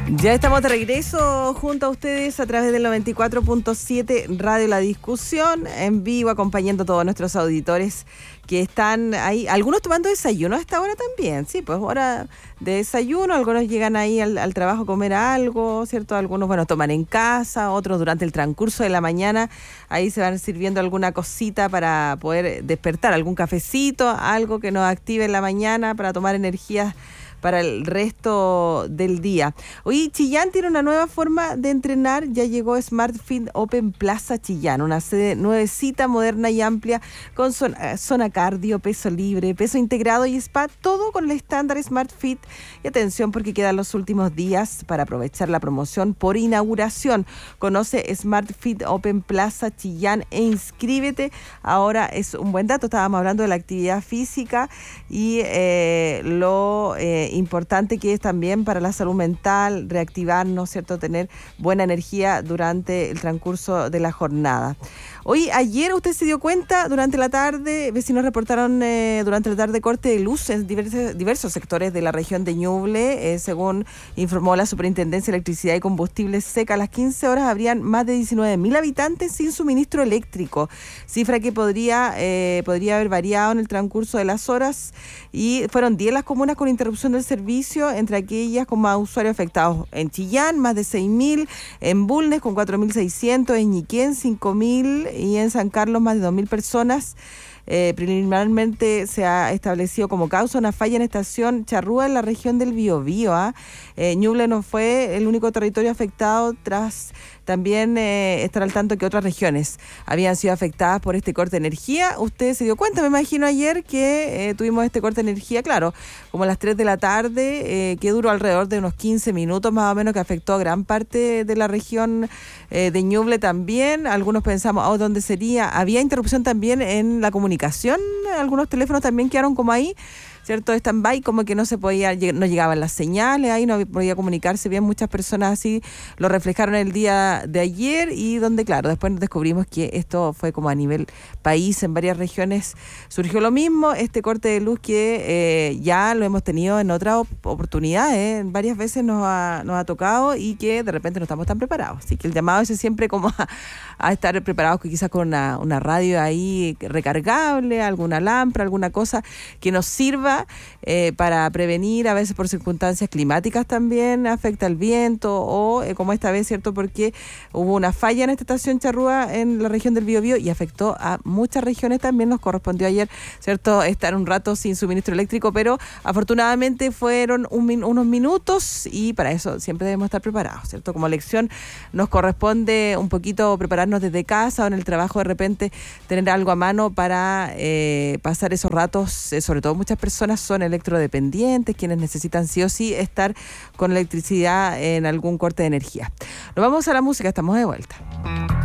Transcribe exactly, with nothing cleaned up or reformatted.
Ya estamos de regreso junto a ustedes a través del noventa y cuatro punto siete Radio La Discusión, en vivo, acompañando a todos nuestros auditores que están ahí, algunos tomando desayuno a esta hora también, sí, pues hora de desayuno, algunos llegan ahí al, al trabajo a comer algo, ¿cierto? Algunos, bueno, toman en casa, otros durante el transcurso de la mañana, ahí se van sirviendo alguna cosita para poder despertar, algún cafecito, algo que nos active en la mañana para tomar energías para el resto del día. Hoy Chillán tiene una nueva forma de entrenar, ya llegó Smart Fit Open Plaza Chillán, una sede nuevecita, moderna y amplia, con zona, zona cardio, peso libre, peso integrado y spa, todo con el estándar Smart Fit. Y atención porque quedan los últimos días para aprovechar la promoción por inauguración. Conoce Smart Fit Open Plaza Chillán e inscríbete. Ahora es un buen dato, estábamos hablando de la actividad física y eh, lo eh, importante que es también para la salud mental, reactivarnos, ¿cierto? Tener buena energía durante el transcurso de la jornada. Hoy, ayer usted se dio cuenta, durante la tarde, vecinos reportaron eh, durante la tarde corte de luz en diversos, diversos sectores de la región de Ñuble, eh, según informó la Superintendencia de Electricidad y Combustibles SECA. A las quince horas habrían más de diecinueve mil habitantes sin suministro eléctrico, cifra que podría, eh, podría haber variado en el transcurso de las horas, y fueron diez las comunas con interrupción del servicio, entre aquellas con más usuarios afectados. En Chillán, más de seis mil, en Bulnes con cuatro mil seiscientos, en Ñiquén cinco mil y en San Carlos más de dos mil personas. Eh, preliminarmente se ha establecido como causa una falla en estación Charrúa en la región del Biobío. ¿eh? Eh, Ñuble no fue el único territorio afectado, tras también eh, estar al tanto que otras regiones habían sido afectadas por este corte de energía. Usted se dio cuenta, me imagino, ayer que eh, tuvimos este corte de energía, claro, como a las tres de la tarde, eh, que duró alrededor de unos quince minutos más o menos, que afectó a gran parte de la región eh, de Ñuble también. Algunos pensamos, oh, ¿dónde sería? Había interrupción también en la comunicación, algunos teléfonos también quedaron como ahí, ¿cierto? Stand-by, como que no se podía, no llegaban las señales, ahí no podía comunicarse bien. Muchas personas así lo reflejaron el día de ayer, y donde, claro, después descubrimos que esto fue como a nivel país, en varias regiones surgió lo mismo, este corte de luz que eh, ya lo hemos tenido en otras op- oportunidades, ¿eh? Varias veces nos ha, nos ha tocado, y que de repente no estamos tan preparados. Así que el llamado es siempre como a, a estar preparados, quizás con una, una radio ahí recargable, alguna lámpara, alguna cosa que nos sirva Eh, para prevenir. A veces por circunstancias climáticas también afecta el viento, o eh, como esta vez, ¿cierto? Porque hubo una falla en esta estación Charrúa en la región del Biobío y afectó a muchas regiones también. Nos correspondió ayer, ¿cierto?, estar un rato sin suministro eléctrico, pero afortunadamente fueron un min- unos minutos, y para eso siempre debemos estar preparados, ¿cierto? Como lección nos corresponde un poquito prepararnos desde casa o en el trabajo, de repente tener algo a mano para eh, pasar esos ratos, eh, sobre todo muchas personas son electrodependientes, quienes necesitan sí o sí estar con electricidad en algún corte de energía. Nos vamos a la música, estamos de vuelta.